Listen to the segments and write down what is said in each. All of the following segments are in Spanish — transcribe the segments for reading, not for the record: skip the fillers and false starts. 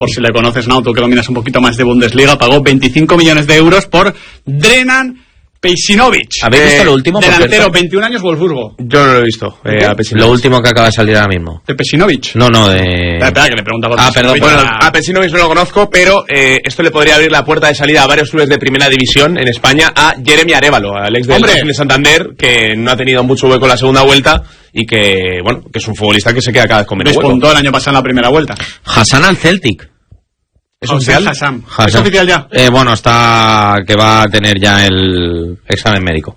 por si le conoces, no, tú que dominas un poquito más de Bundesliga, pagó 25 millones de euros por Drenan Pejcinovic. ¿Habéis visto lo último? Delantero, 21 años, Wolfsburgo. Yo no lo he visto. Lo último que acaba de salir ahora mismo. ¿De Pejinovic? No, de... Espera, que le preguntaba. Perdón. Bueno, a Pejinovic no lo conozco, pero esto le podría abrir la puerta de salida a varios clubes de primera división en España, a Jeremy Arévalo, al ex del Racing de Santander, que no ha tenido mucho hueco en la segunda vuelta y que, bueno, que es un futbolista que se queda cada vez con menos hueco. Despuntó el año pasado en la primera vuelta. Hassan al Celtic. ¿Es oficial? Hassan. ¿Es oficial ya? Bueno, está que va a tener ya el examen médico.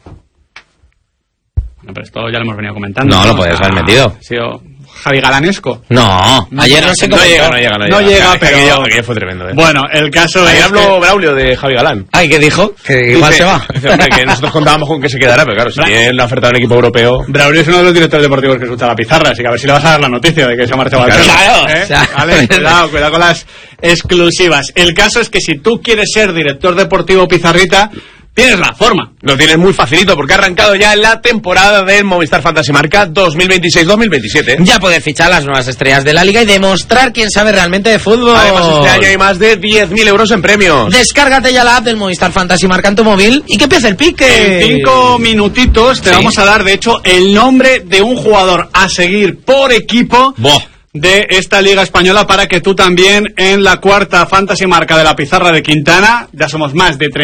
Bueno, pero esto ya lo hemos venido comentando. No, lo puedes haber metido. Ha sido Javi Galanesco. No, ayer no sé cómo No llega, pero aquello fue tremendo. Bueno, el caso Ayer es habló Braulio de Javi Galán. Ay, ¿qué dijo? Que igual se va. Que nosotros contábamos con que se quedará, pero claro, si tiene una oferta de un equipo europeo... Braulio es uno de los directores deportivos que escucha la pizarra, así que a ver si le vas a dar la noticia de que se ha marchado al Claro. Vale, cuidado con las exclusivas. El caso es que si tú quieres ser director deportivo pizarrita, tienes la forma. Lo tienes muy facilito porque ha arrancado ya la temporada del Movistar Fantasy Marca 2026-2027. Ya puedes fichar las nuevas estrellas de la liga y demostrar quién sabe realmente de fútbol. Además, este año hay más de 10.000 euros en premios. Descárgate ya la app del Movistar Fantasy Marca en tu móvil y que empiece el pique. En 5 minutitos te vamos a dar, de hecho, el nombre de un jugador a seguir por equipo de esta Liga Española para que tú también en la cuarta Fantasy Marca de la pizarra de Quintana, ya somos más de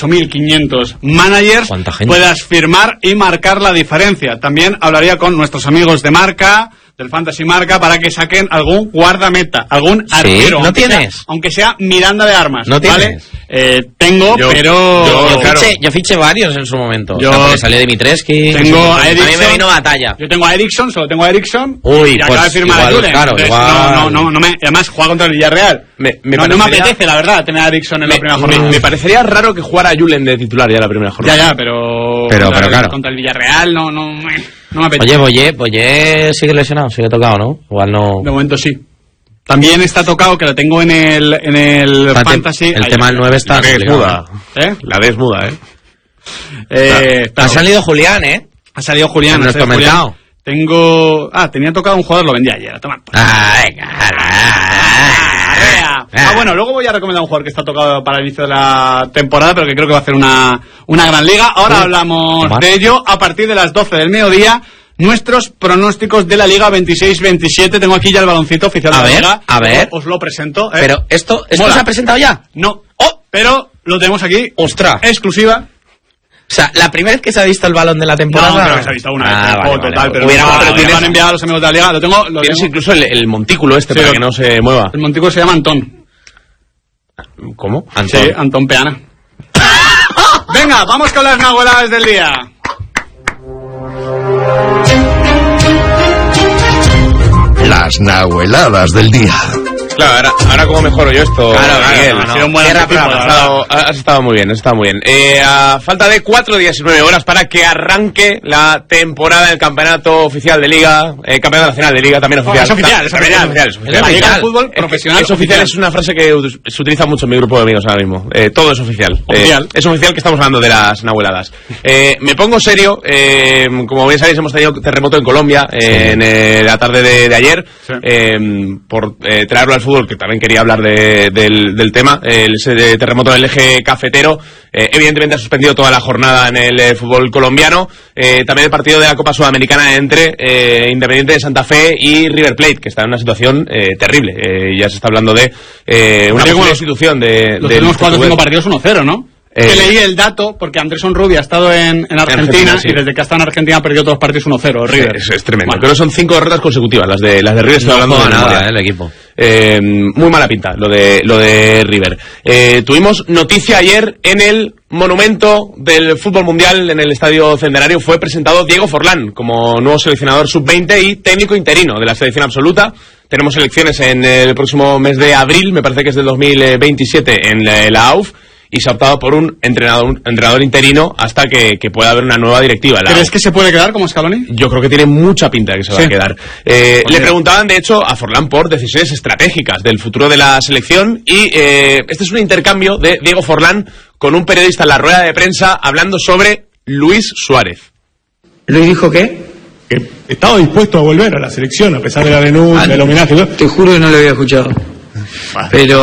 38.500 managers, puedas firmar y marcar la diferencia. También hablaría con nuestros amigos de Marca, del Fantasy Marca, para que saquen algún guardameta, algún arquero. ¿No tienes? Aunque sea Miranda de Armas. ¿No tienes? ¿Vale? Tengo, pero... Yo fiché varios en su momento. Yo porque salió Dimitrescu. Tengo a Eriksson. A mí me vino batalla. Yo tengo a Eriksson, solo tengo a Eriksson. Uy, y acaba de firmar igual, a Julen. claro, igual. No me... Además, juega contra el Villarreal. No me apetece, la verdad, tener a Eriksson en la primera jornada. Me parecería raro que jugara Julen de titular ya la primera jornada. Ya, pero claro. Contra el Villarreal no me apetece. Oye, Boyé sigue lesionado, sigue tocado, ¿no? Igual no... De momento sí. También está tocado, que lo tengo en el Fantasy. El tema del 9 está... La D es muda. La D es muda, Ha salido Julián, Ha salido Julián. Nuestro mercado. Tengo... tenía tocado un jugador, lo vendí ayer. Toma. Bueno, luego voy a recomendar un jugador que está tocado para el inicio de la temporada, pero que creo que va a hacer una gran liga. Ahora hablamos de ello a partir de las 12 del mediodía. Nuestros pronósticos de la Liga 26-27. Tengo aquí ya el baloncito oficial de la Liga. A ver. Os lo presento. Pero ¿esto se ha presentado ya? No. Pero lo tenemos aquí. ¡Ostras! Exclusiva. O sea, la primera vez que se ha visto el balón de la temporada... No, creo que se ha visto una vez. Vale. Pero me han enviado los amigos de la Liga. Lo tienes incluso el montículo para que no se mueva. El montículo se llama Antón. ¿Cómo? Antón. Sí, Antón Peana. Venga, vamos con las nahueladas del día. Las nahueladas del día. Claro, ahora cómo mejoro yo esto. Claro, Miguel. Ha sido un buen Has estado muy bien, A falta de 4 días y 9 horas para que arranque la temporada del campeonato oficial de Liga, campeonato nacional de Liga, también oficial. Es oficial. La Liga de fútbol profesional. Es oficial, es una frase que se utiliza mucho en mi grupo de amigos ahora mismo. Todo es oficial. Es oficial que estamos hablando de las nahueladas. Me pongo serio. Como bien sabéis, hemos tenido terremoto en Colombia en la tarde de ayer. Por traerlo al fútbol, que también quería hablar del tema, ese terremoto del eje cafetero, evidentemente ha suspendido toda la jornada en el fútbol colombiano, también el partido de la Copa Sudamericana entre Independiente de Santa Fe y River Plate, que está en una situación terrible, ya se está hablando de una posible institución de... Los últimos 4 o 5 partidos 1-0, ¿no? Que leí el dato, porque Andrés Onrubia ha estado en Argentina, y desde que ha estado en Argentina ha perdido todos los partidos 1-0, River. Es tremendo. Bueno. Pero son 5 derrotas consecutivas, las de River. No juega nada el equipo. Muy mala pinta lo de River. Tuvimos noticia ayer en el monumento del fútbol mundial, en el Estadio Centenario. Fue presentado Diego Forlán como nuevo seleccionador sub-20 y técnico interino de la selección absoluta. Tenemos elecciones en el próximo mes de abril, me parece que es del 2027, en la AUF. Y se ha optado por un entrenador interino hasta que pueda haber una nueva directiva. ¿Crees que se puede quedar como Scaloni? Yo creo que tiene mucha pinta de que se va a quedar. Le preguntaban, de hecho, a Forlán por decisiones estratégicas del futuro de la selección y este es un intercambio de Diego Forlán con un periodista en la rueda de prensa hablando sobre Luis Suárez. ¿Luis dijo qué? Que estaba dispuesto a volver a la selección a pesar de la denuncia, del homenaje. Te juro que no lo había escuchado. Pero